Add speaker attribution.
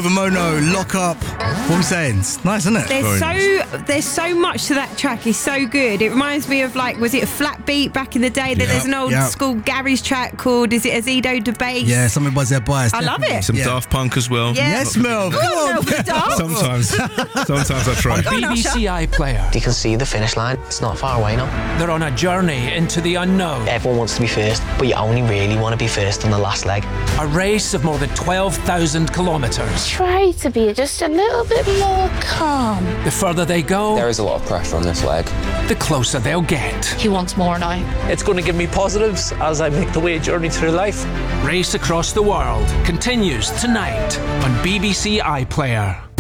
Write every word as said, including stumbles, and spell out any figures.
Speaker 1: Over Mono, Lock Up. What are we saying? It's nice, isn't it?
Speaker 2: There's
Speaker 1: Very
Speaker 2: so
Speaker 1: nice.
Speaker 2: there's so much to that track. It's so good. It reminds me of, like, was it a Flat Beat back in the day? That
Speaker 1: Yep,
Speaker 2: there's an old
Speaker 1: yep.
Speaker 2: school garage track called, is it Azido Debate?
Speaker 1: Yeah, something buzz their bias.
Speaker 2: I love it.
Speaker 3: Some
Speaker 1: Yeah.
Speaker 3: Daft Punk as well.
Speaker 2: Yeah.
Speaker 1: Yes, Mel.
Speaker 2: Come
Speaker 1: Come
Speaker 2: on,
Speaker 1: on.
Speaker 2: Mel, we're daft.
Speaker 3: Sometimes. Sometimes I try.
Speaker 2: on,
Speaker 4: B B C iPlayer.
Speaker 5: You can see the finish line. It's not far away now.
Speaker 4: They're on a journey into the unknown.
Speaker 5: Everyone wants to be first, but you only really want to be first on the last leg.
Speaker 4: A race of more than twelve thousand kilometres.
Speaker 6: Try to be just a little bit more calm.
Speaker 4: The further they go,
Speaker 7: There is a lot of pressure on this leg.
Speaker 4: the closer they'll get.
Speaker 6: He wants more now.
Speaker 8: It's going to give me positives as I make the way journey through life.
Speaker 4: Race Across the World continues tonight on B B C iPlayer.